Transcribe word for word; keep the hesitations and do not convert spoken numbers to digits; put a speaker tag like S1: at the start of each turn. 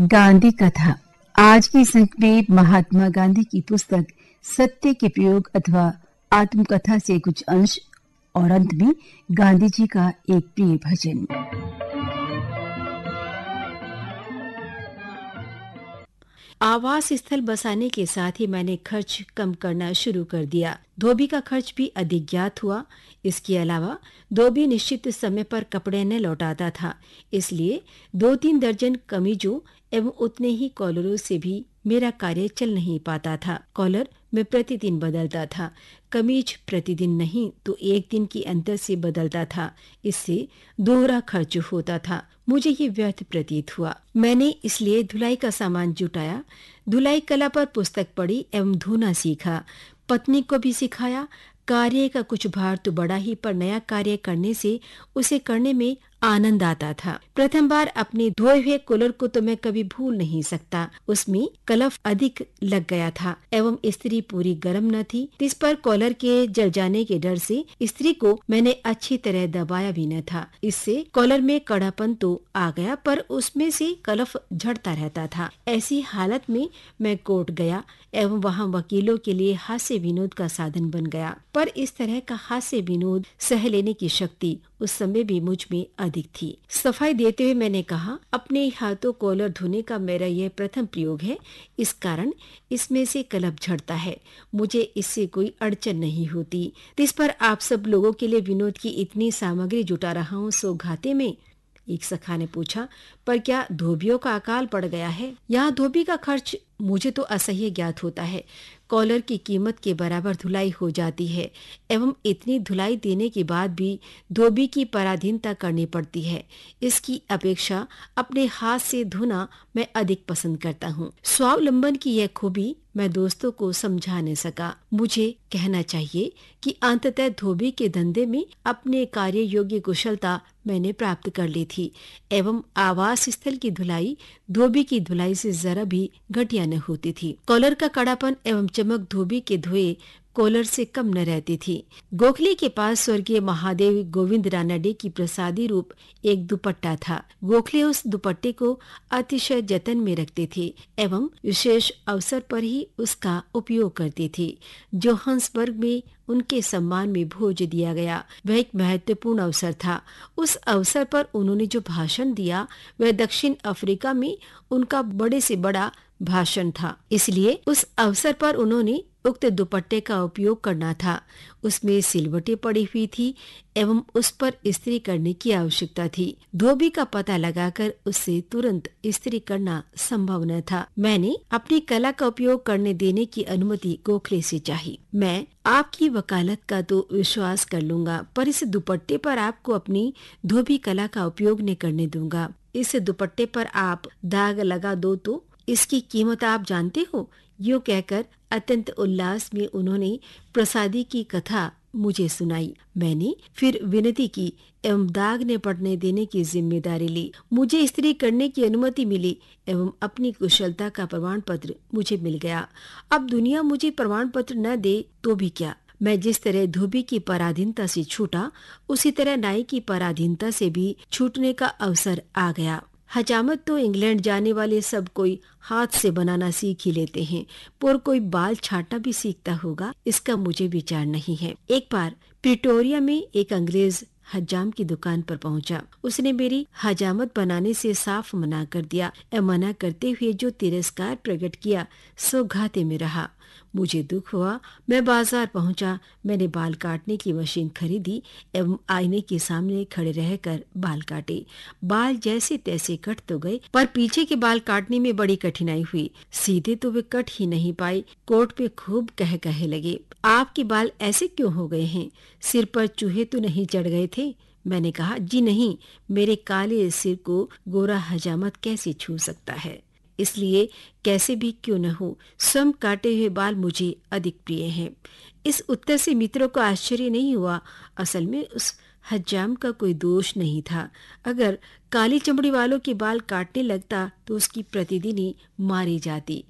S1: गांधी कथा। आज की इस अंक में महात्मा गांधी की पुस्तक सत्य के प्रयोग अथवा आत्मकथा से कुछ अंश और अंत में गांधी जी का एक प्रिय भजन।
S2: आवास स्थल बसाने के साथ ही मैंने खर्च कम करना शुरू कर दिया। धोबी का खर्च भी अधिक ज्ञात हुआ। इसके अलावा धोबी निश्चित समय पर कपड़े न लौटाता था, इसलिए दो तीन दर्जन कमीजों एवं उतने ही कॉलरों से भी मेरा कार्य चल नहीं पाता था। कॉलर मैं प्रतिदिन बदलता था, कमीज प्रतिदिन नहीं तो एक दिन की अंतर से बदलता था। इससे दोहरा खर्च होता था। मुझे ये व्यर्थ प्रतीत हुआ। मैंने इसलिए धुलाई का सामान जुटाया, धुलाई कला पर पुस्तक पढ़ी एवं धोना सीखा। पत्नी को भी सिखाया। कार्य का कुछ भार तो बड़ा ही, पर नया कार्य करने से उसे करने में आनंद आता था। प्रथम बार अपने धोए हुए कॉलर को तो मैं कभी भूल नहीं सकता। उसमें कलफ अधिक लग गया था एवं स्त्री पूरी गर्म न थी। इस पर कॉलर के जल जाने के डर से स्त्री को मैंने अच्छी तरह दबाया भी न था। इससे कॉलर में कड़ापन तो आ गया, पर उसमें से कलफ झड़ता रहता था। ऐसी हालत में मैं कोर्ट गया एवं वहाँ वकीलों के लिए हास्य विनोद का साधन बन गया। पर इस तरह का हास्य विनोद सह लेने की शक्ति उस समय भी मुझ में अधिक थी। सफाई देते हुए मैंने कहा, अपने हाथों कॉलर धोने का मेरा यह प्रथम प्रयोग है, इस कारण इसमें से कलप झड़ता है। मुझे इससे कोई अड़चन नहीं होती। इस पर आप सब लोगों के लिए विनोद की इतनी सामग्री जुटा रहा हूँ सो घाते में। एक सखा ने पूछा, पर क्या धोबियों का अकाल पड़ गया है? यहाँ धोबी का खर्च मुझे तो असह्य ज्ञात होता है। कॉलर की कीमत के बराबर धुलाई हो जाती है एवं इतनी धुलाई देने के बाद भी धोबी की पराधीनता करनी पड़ती है। इसकी अपेक्षा अपने हाथ से धोना मैं अधिक पसंद करता हूँ। स्वावलंबन की यह खूबी मैं दोस्तों को समझा नहीं सका। मुझे कहना चाहिए कि अंततः धोबी के धंधे में अपने कार्य योग्य कुशलता मैंने प्राप्त कर ली थी एवं आवास स्थल की धुलाई धोबी की धुलाई से जरा भी घटिया न होती थी। कॉलर का कड़ापन एवं चमक धोबी के धोए कॉलर से कम न रहती थी। गोखले के पास स्वर्गीय महादेव गोविंद रानडे की प्रसादी रूप एक दुपट्टा था। गोखले उस दुपट्टे को अतिशय जतन में रखते थे एवं विशेष अवसर पर ही उसका उपयोग करते थे। जोहान्सबर्ग में उनके सम्मान में भोज दिया गया। वह एक महत्वपूर्ण अवसर था। उस अवसर पर उन्होंने जो भाषण दिया वह दक्षिण अफ्रीका में उनका बड़े से बड़ा भाषण था। इसलिए उस अवसर पर उन्होंने उक्त दुपट्टे का उपयोग करना था। उसमें सिलवटें पड़ी हुई थी एवं उस पर इस्त्री करने की आवश्यकता थी। धोबी का पता लगाकर उससे तुरंत इस्त्री करना संभव न था। मैंने अपनी कला का उपयोग करने देने की अनुमति गोखले से चाही। मैं आपकी वकालत का तो विश्वास कर लूंगा, पर इस दुपट्टे पर आपको अपनी धोबी कला का उपयोग न करने दूंगा। इस दुपट्टे पर आप दाग लगा दो तो इसकी कीमत आप जानते हो। यूँ कहकर अत्यंत उल्लास में उन्होंने प्रसादी की कथा मुझे सुनाई। मैंने फिर विनती की एवं दाग ने पड़ने देने की जिम्मेदारी ली। मुझे इस्त्री करने की अनुमति मिली एवं अपनी कुशलता का प्रमाण पत्र मुझे मिल गया। अब दुनिया मुझे प्रमाण पत्र न दे तो भी क्या, मैं जिस तरह धोबी की पराधीनता से छूटा, उसी तरह नाई की पराधीनता से भी छूटने का अवसर आ गया। हजामत तो इंग्लैंड जाने वाले सब कोई हाथ से बनाना सीख ही लेते हैं, पर कोई बाल छाटना भी सीखता होगा, इसका मुझे विचार नहीं है। एक बार प्रिटोरिया में एक अंग्रेज हजाम की दुकान पर पहुंचा। उसने मेरी हजामत बनाने से साफ मना कर दिया। मना करते हुए जो तिरस्कार प्रकट किया सो घाते में रहा। मुझे दुख हुआ। मैं बाजार पहुंचा। मैंने बाल काटने की मशीन खरीदी एवं आईने के सामने खड़े रहकर बाल काटे। बाल जैसे तैसे कट तो गए, पर पीछे के बाल काटने में बड़ी कठिनाई हुई। सीधे तो वे कट ही नहीं पाए। कोर्ट पे खूब कह कहे लगे, आपके बाल ऐसे क्यों हो गए हैं? सिर पर चूहे तो नहीं चढ़ गए थे? मैंने कहा, जी नहीं, मेरे काले सिर को गोरा हजामत कैसे छू सकता है? इसलिए कैसे भी क्यों न हो, स्वयं काटे हुए बाल मुझे अधिक प्रिय हैं। इस उत्तर से मित्रों को आश्चर्य नहीं हुआ। असल में उस हज्जाम का कोई दोष नहीं था। अगर काली चमड़ी वालों के बाल काटने लगता तो उसकी प्रतिदिन ही मारी जाती।